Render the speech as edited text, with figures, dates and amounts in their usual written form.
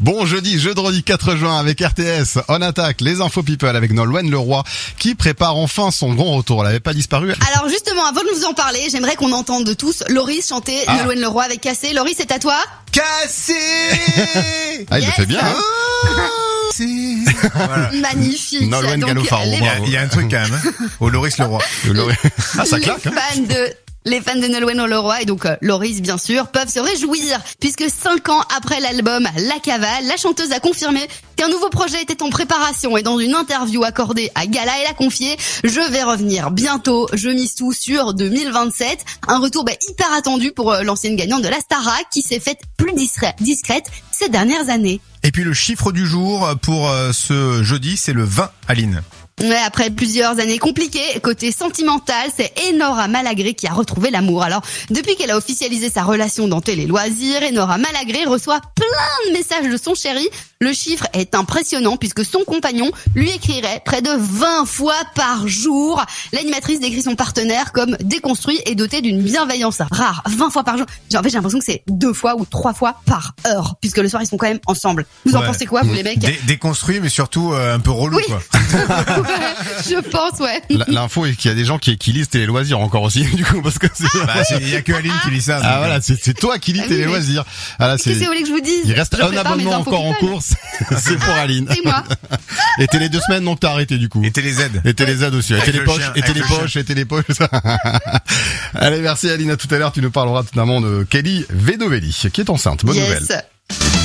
Bon jeudi 4 juin avec RTS. On attaque les infos people avec Nolwenn Leroy qui prépare enfin son grand retour. Elle avait pas disparu. Alors justement, avant de vous en parler, j'aimerais qu'on entende de tous Loris chanter Nolwenn Leroy avec Cassé. Loris, c'est à toi. Cassé. Ah, il le fait bien. Hein. Voilà. Magnifique. Nolwenn Donc, Gallo-Faro. Il y a un truc quand même, hein, au Loris Leroy. Ah, ça claque. Les fans de Nolwenn Leroy et donc Loris bien sûr peuvent se réjouir puisque 5 ans après l'album La Cavale, la chanteuse a confirmé qu'un nouveau projet était en préparation et dans une interview accordée à Gala, elle a confié « Je vais revenir bientôt, je mise tout sur 2027 ». Un retour hyper attendu pour l'ancienne gagnante de la Starac qui s'est faite plus discrète ces dernières années. Et puis le chiffre du jour pour ce jeudi, c'est le 20, Aline. Ouais, après plusieurs années compliquées, côté sentimental, c'est Enora Malagré qui a retrouvé l'amour. Alors, depuis qu'elle a officialisé sa relation dans Télé Loisirs, Enora Malagré reçoit plein de messages de son chéri. Le chiffre est impressionnant puisque son compagnon lui écrirait près de 20 fois par jour. L'animatrice décrit son partenaire comme déconstruit et doté d'une bienveillance rare. 20 fois par jour. En fait, j'ai l'impression que c'est 2 fois ou 3 fois par heure puisque le soir, ils sont quand même ensemble. Vous en pensez quoi, vous les mecs? Déconstruit, mais surtout un peu relou, quoi. Je pense, ouais. L'info est qu'il y a des gens qui lisent Télé Loisirs encore aussi, du coup, parce que il y a que Aline qui lit ça. Ah voilà, c'est toi qui lis Télé Loisirs. Ah là, Qu'est-ce que vous voulez que je vous dise? Il reste un abonnement encore en cours, c'est pour Aline. C'est moi. Et Télé 2 semaines, donc t'as arrêté du coup. Et Télé Z. Et Télé Z aussi. Et Télé Poche, et Télé Poche, et Télé Poche. Allez, merci Aline, à tout à l'heure, tu nous parleras notamment de Kelly Vedovelli, qui est enceinte. Bonne nouvelle.